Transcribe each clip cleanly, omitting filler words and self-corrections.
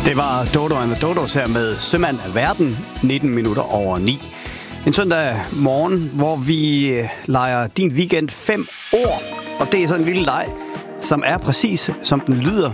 Det var Dodo and the Dodos her med Sømand af Verden, 19 minutter over 9. En søndag morgen, hvor vi leger din weekend 5 ord. Og det er sådan en lille leg, som er præcis, som den lyder.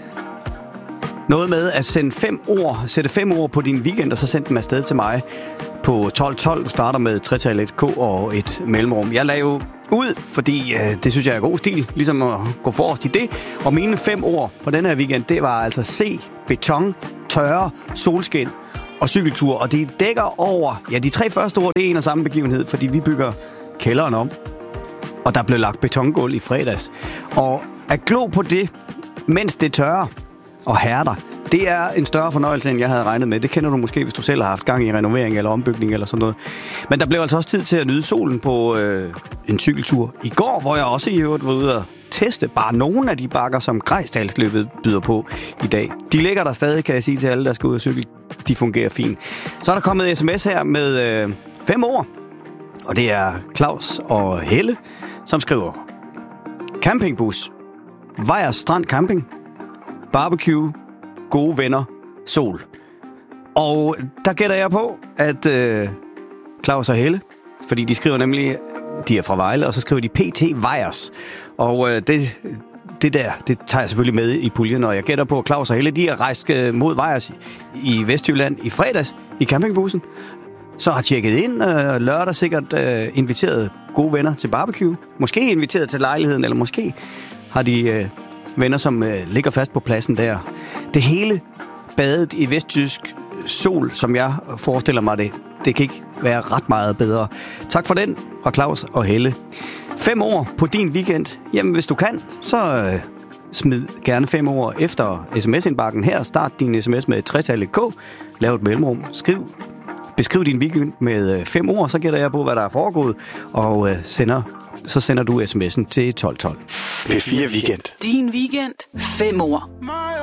Noget med at sætte 5 ord på din weekend, og så sende dem afsted til mig på 1212. Du starter med tretal, et K og et mellemrum. Jeg lagde jo ud, fordi det synes jeg er god stil, ligesom at gå forrest i det. Og mine 5 ord for den her weekend, det var altså C, beton, tørre, solskin og cykeltur. Og det dækker over, de 3 første ord, det er en og samme begivenhed, fordi vi bygger kælderen om. Og der blev lagt betongulv i fredags. Og at glo på det, mens det tørrer og hærder, det er en større fornøjelse, end jeg havde regnet med. Det kender du måske, hvis du selv har haft gang i renovering eller ombygning eller sådan noget. Men der blev altså også tid til at nyde solen på en cykeltur i går, hvor jeg også i øvrigt var ude at teste bare nogle af de bakker, som Grejsdalsløbet byder på i dag. De ligger der stadig, kan jeg sige til alle, der skal ud og cykle. De fungerer fint. Så er der kommet sms her med 5 ord, og det er Claus og Helle, som skriver: campingbus, Vejers Strand Camping, barbecue, gode venner, sol. Og der gætter jeg på, at Claus og Helle, fordi de skriver nemlig, de er fra Vejle, og så skriver de PT Vejers. Og det tager jeg selvfølgelig med i puljen, og jeg gætter på, at Claus og Helle, de er rejst mod Vejers i Vestjylland i fredags i campingbussen. Så har tjekket ind, lørdag sikkert inviteret gode venner til barbecue. Måske inviteret til lejligheden, eller måske har de venner, som ligger fast på pladsen der. Det hele badet i vesttysk sol, som jeg forestiller mig det. Det kan ikke være ret meget bedre. Tak for den fra Claus og Helle. 5 ord på din weekend. Jamen, hvis du kan, så smid gerne 5 ord efter sms-indbakken her. Start din sms med et tretal, et K. Lav et mellemrum. Beskriv din weekend med 5 ord, så gætter jeg på, hvad der er foregået. Og så sender du sms'en til 1212. P4 Weekend. Din weekend. 5 ord.